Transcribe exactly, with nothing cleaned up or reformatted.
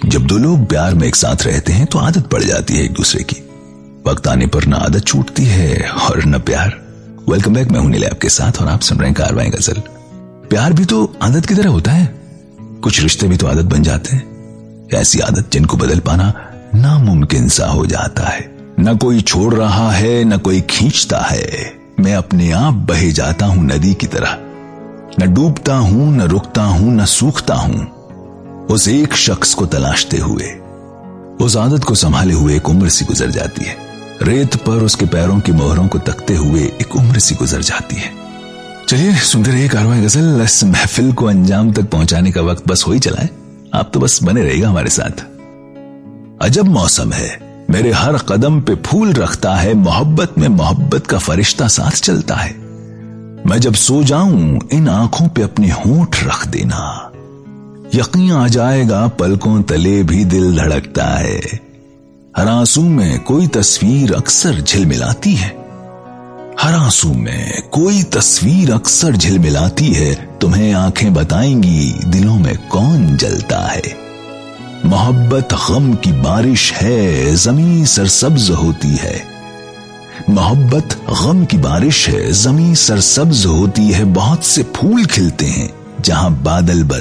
जब दो लोग प्यार में एक साथ रहते हैं तो आदत पड़ जाती है एक दूसरे की। वक्त आने पर न आदत छूटती है और न प्यार। वेलकम बैक, मैं हूं नीले आपके साथ और आप सुन रहे हैं कारवां गजल। प्यार भी तो आदत की तरह होता है। कुछ रिश्ते भी तो आदत बन जाते हैं, ऐसी आदत जिनको बदल पाना नामुमकिन सा हो जाता है। न कोई छोड़ रहा है न कोई खींचता है, मैं अपने आप बहे जाता हूं नदी की तरह। न डूबता हूं न रुकता हूं न सूखता हूं, उस एक शख्स को तलाशते हुए। उस आदत को संभाले हुए एक उम्र सी गुजर जाती है। रेत पर उसके पैरों की मोहरों को तकते हुए एक उम्र सी गुजर जाती है। चलिए सुनते रहिए कारवां गजल। इस महफिल को अंजाम तक पहुंचाने का वक्त बस हो ही चला है, आप तो बस बने रहिएगा हमारे साथ। अजब मौसम है, मेरे हर कदम पे फूल रखता है, मोहब्बत में मोहब्बत का फरिश्ता साथ चलता है। मैं जब सो जाऊं इन आंखों पे अपने होंठ रख देना, यकीन आ जाएगा पलकों तले भी दिल धड़कता है। हर आंसू में कोई तस्वीर अक्सर झिलमिलाती है, हर आंसू में कोई तस्वीर अक्सर झिलमिलाती है। तुम्हें आंखें बताएंगी दिलों में कौन जलता है। मोहब्बत गम की बारिश है, जमीन सरसब्ज होती है। मोहब्बत गम की बारिश है, जमीन सरसब्ज होती है। बहुत से फूल खिलते हैं जहां बादल बर